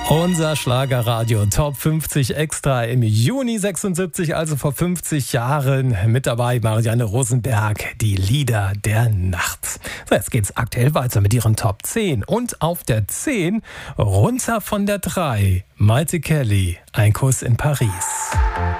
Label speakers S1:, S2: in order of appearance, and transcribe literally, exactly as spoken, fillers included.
S1: Unser Schlagerradio Top fünfzig Extra im Juni sechsundsiebzig, also vor fünfzig Jahren. Mit dabei Marianne Rosenberg, die Lieder der Nacht. So, jetzt geht's aktuell weiter mit ihren Top zehn. Und auf der zehn, runter von der drei, Maite Kelly, Ein Kuss in Paris.